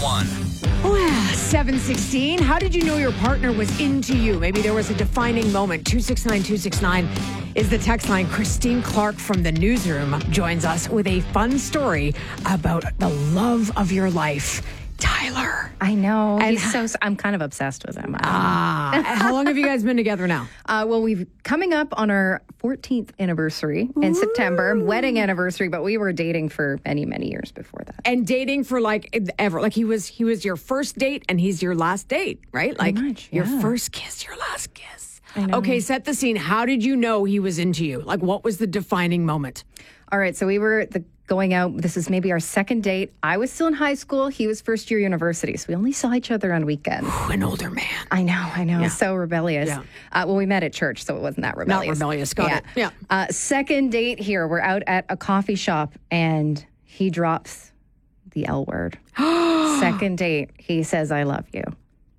1. Well, 7:16. How did you know your partner was into you? Maybe there was a defining moment. 269-269 is the text line. Christine Clark from the newsroom joins us with a fun story about the love of your life, Tyler. I know. And I'm kind of obsessed with him. How long have you guys been together now? Well, we've coming up on our 14th anniversary in September, wedding anniversary, but we were dating for many, many years before that. And dating for like ever. Like he was your first date and he's your last date, right? Like much, your yeah. first kiss, your last kiss. I know. Okay, set the scene. How did you know he was into you? Like what was the defining moment? All right, so we were going out. This is maybe our second date. I was still in high school. He was first year university. So we only saw each other on weekends. An older man. I know. Yeah. So rebellious. Yeah. Well, we met at church, so it wasn't that rebellious. Not rebellious. Got it. Yeah. Second date here. We're out at a coffee shop, and he drops the L word. Second date. He says, "I love you."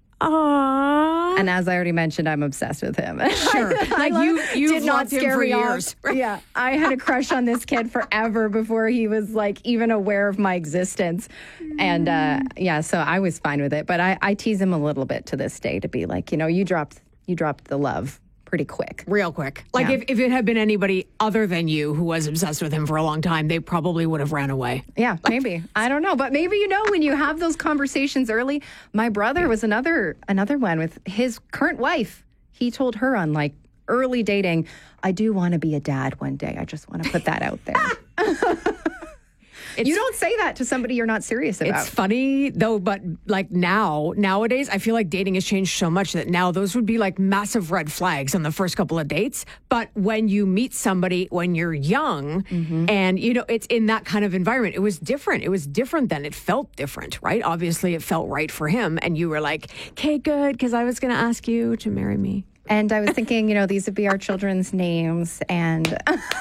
Aww. And as I already mentioned, I'm obsessed with him. Sure. Like you've did not loved him scare for me off. years. Yeah. I had a crush on this kid forever before he was like even aware of my existence. And so I was fine with it. But I tease him a little bit to this day to be like, you dropped the love pretty quick. Real quick. Like Yeah. if it had been anybody other than you who was obsessed with him for a long time, they probably would have ran away. Yeah, maybe. I don't know. But maybe, when you have those conversations early, my brother was another one with his current wife. He told her on like early dating, "I do want to be a dad one day. I just want to put that out there." You don't say that to somebody you're not serious about. It's funny though, but like nowadays, I feel like dating has changed so much that now those would be like massive red flags on the first couple of dates. But when you meet somebody when you're young and, it's in that kind of environment, it was different. It was different then. It felt different, right? Obviously, it felt right for him. And you were like, okay, good, because I was going to ask you to marry me. And I was thinking, these would be our children's names. And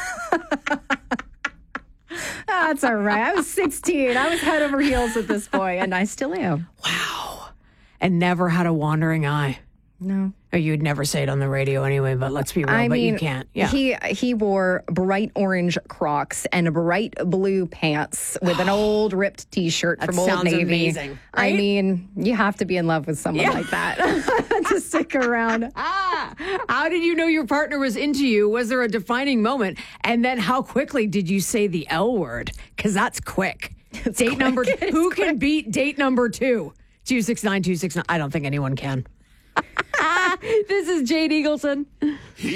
that's all right. I was 16. I was head over heels with this boy, and I still am. Wow. And never had a wandering eye. No. Or you'd never say it on the radio anyway, but let's be real, but you can't. Yeah. He wore bright orange Crocs and bright blue pants with an old ripped T-shirt from Old Navy. Amazing, I right? mean, you have to be in love with someone like that to stick around. How did you know your partner was into you? Was there a defining moment? And then how quickly did you say the L word? Because that's quick. Who can beat date number 2? 269-269. I don't think anyone can. This is Jade Eagleson.